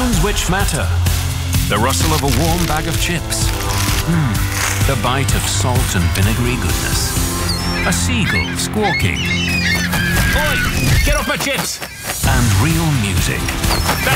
Sounds which matter. The rustle of a warm bag of chips. The bite of salt and vinegary goodness. A seagull squawking. Oi! Get off my chips! And real music. That's